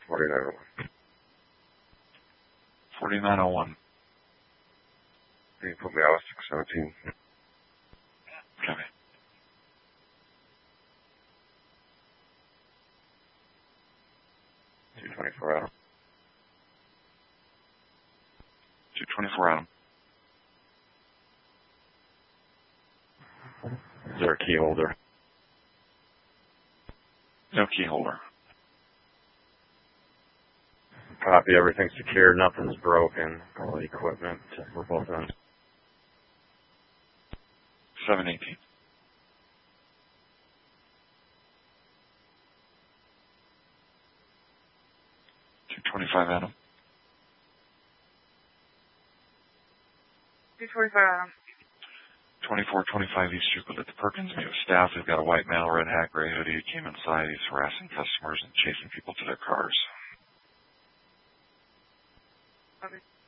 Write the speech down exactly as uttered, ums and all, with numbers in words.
forty-nine oh one. forty-nine oh one. Can you put me out six seventeen? Okay. two twenty-four Adam. two twenty-four Adam. Is there a key holder? No key holder. Copy, everything's secure, nothing's broken. All the equipment for both ends. seven eighteen. two twenty-five Adam. two twenty-five Adam. twenty-four twenty-five East Euclid at the Perkins. Meet with staff. We've got a white male, red hat, gray hoodie. He came inside. He's harassing customers and chasing people to their cars. Okay.